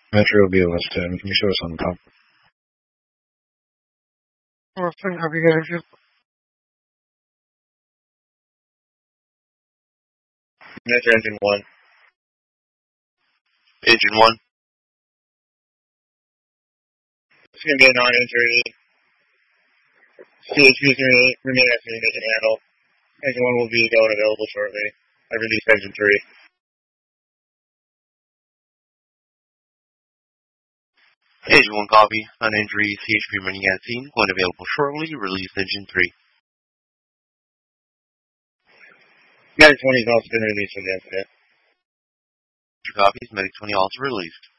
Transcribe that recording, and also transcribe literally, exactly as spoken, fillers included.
Metro will be listed. Can you show us on the top? Well, have you guys Metro engine one. Engine one. It's going to be a non-injury. C H P is going to remain as an engine handle. Engine one will be going available shortly. I released engine three. Engine one copy. Non-injury C H P remaining at scene. Going available shortly. Release engine three. Medic twenty has also been released from the incident. Two copies. Medic twenty also released.